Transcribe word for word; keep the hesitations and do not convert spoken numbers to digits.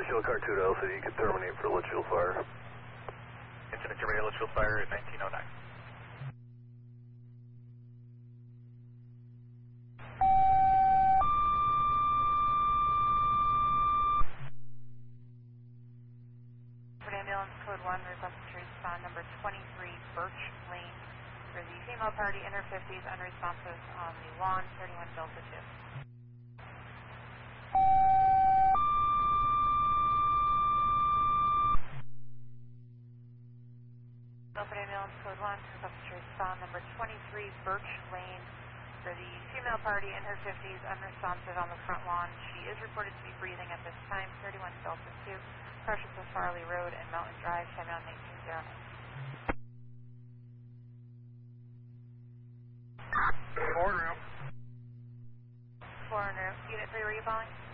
Litchfield car two to L C D, you can terminate for Litchfield Fire. Incident terminated Litchfield Fire at nineteen oh nine. Ambulance code one, requesting to respond number twenty-three Birch Lane for the female party in her fifties, unresponsive on the lawn, thirty-one Delta two. Milford Ambulance code one, requesting to respond number twenty-three Birch Lane for the female party in her fifties, unresponsive on the front lawn. She is reported to be breathing at this time, thirty-one Delta two. Pressure to Farley Road and Mountain Drive, Chevron nineteen oh nine. Four room. Four room. Unit three, were you calling?